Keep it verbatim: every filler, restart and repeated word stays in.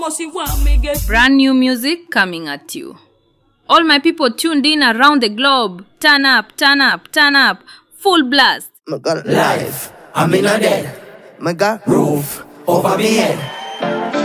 Brand new music coming at you. All my people tuned in around the globe. Turn up, turn up, turn up. Full blast. Life, I'm in a dead. My God, roof over me head.